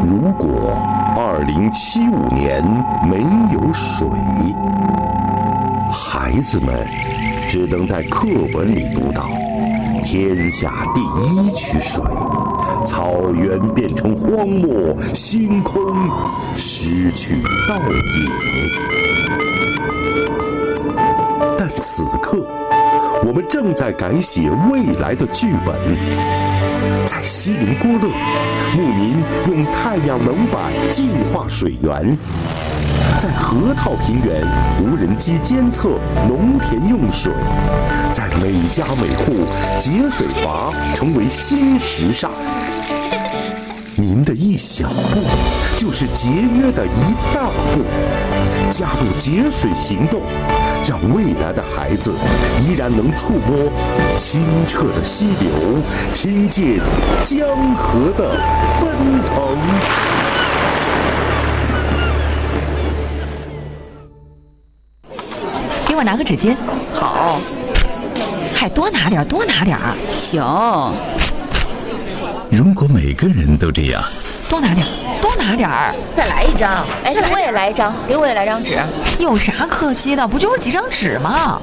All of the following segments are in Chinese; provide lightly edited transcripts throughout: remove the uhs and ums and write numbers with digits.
如果2075年没有水，孩子们只能在课本里读到天下第一区水，草原变成荒漠，星空失去倒影。但此刻，我们正在改写未来的剧本。在锡林郭勒，牧民用太阳能板净化水源；在河套平原，无人机监测农田用水；在每家每户，节水阀成为新时尚。您的一小步，就是节约的一大步。加入节水行动，让未来的孩子依然能触摸清澈的溪流，听见江河的奔腾。 给我拿个纸巾。 好， 还多拿点，多拿点。 行。 如果每个人都这样， 多拿点，多拿点儿。 再来一张，哎，给我也来一张，给我也来张纸。 有啥可惜的？不就是几张纸吗？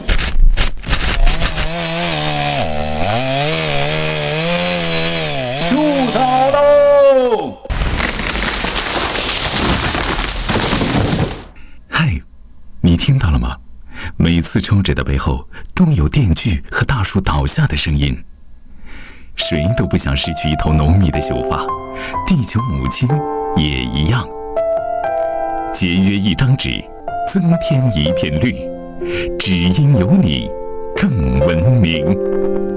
树倒喽！嗨，你听到了吗？每次抽纸的背后，都有电锯和大树倒下的声音。谁都不想失去一头浓密的秀发，地球母亲也一样。节约一张纸，增添一片绿，只因有你更文明。